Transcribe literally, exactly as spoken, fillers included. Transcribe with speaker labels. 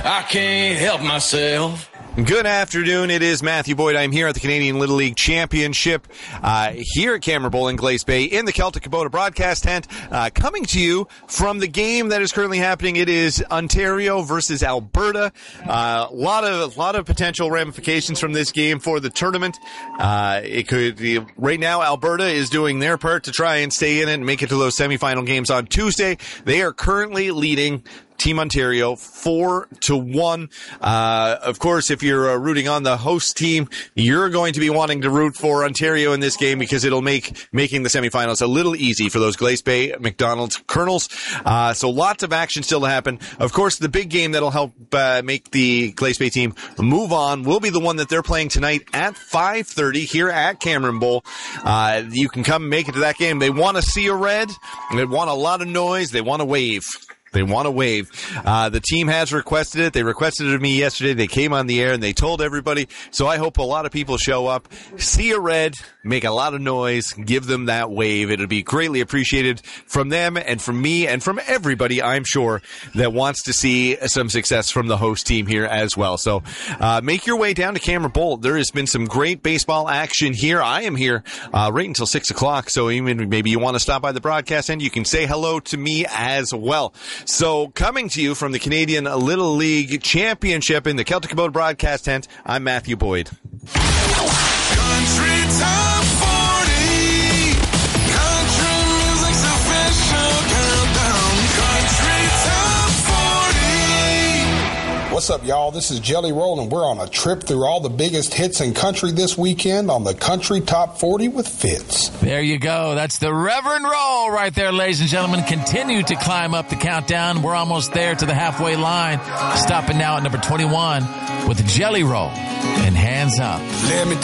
Speaker 1: I can't help myself.
Speaker 2: Good afternoon. It is Matthew Boyd. I'm here at the Canadian Little League Championship uh, here at Cameron Bowl in Glace Bay in the Celtic Kubota broadcast tent, uh, coming to you from the game that is currently happening. It is Ontario versus Alberta. A uh, lot of a lot of potential ramifications from this game for the tournament. Uh, it could be, right now, Alberta is doing their part to try and stay in it and make it to those semifinal games on Tuesday. They are currently leading Team Ontario four to one. Uh, of course, if you're uh, rooting on the host team, you're going to be wanting to root for Ontario in this game because it'll make making the semifinals a little easy for those Glace Bay McDonald's Colonels. Uh, so lots of action still to happen. Of course, the big game that'll help uh, make the Glace Bay team move on will be the one that they're playing tonight at five thirty here at Cameron Bowl. Uh, you can come and make it to that game. They want to see a red. They want a lot of noise. They want to wave. They want to wave. Uh, the team has requested it. They requested it of me yesterday. They came on the air and they told everybody. So I hope a lot of people show up, see a red, make a lot of noise, give them that wave. It'll be greatly appreciated from them and from me and from everybody, I'm sure, that wants to see some success from the host team here as well. So uh, make your way down to Cameron Bowl. There has been some great baseball action here. I am here uh, right until six o'clock. So even maybe you want to stop by the broadcast and you can say hello to me as well. So, coming to you from the Canadian Little League Championship in the Celtic Kubota broadcast tent, I'm Matthew Boyd.
Speaker 3: Country Top forty. Country music's official countdown. Country Top forty.
Speaker 4: What's up, y'all? This is Jelly Roll, and we're on a trip through all the biggest hits in country this weekend on the Country Top forty with Fitz.
Speaker 5: There you go. That's the Reverend Roll right there, ladies and gentlemen. Continue to climb up the countdown. We're almost there to the halfway line. Stopping now at number twenty-one with the Jelly Roll and Hands Up.
Speaker 4: Let me